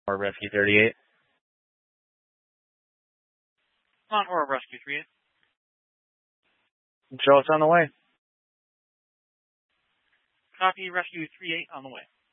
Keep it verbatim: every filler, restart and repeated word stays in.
Or Rescue thirty-eight. On or Rescue thirty-eight. Joe, it's on the way. Copy, Rescue thirty-eight on the way.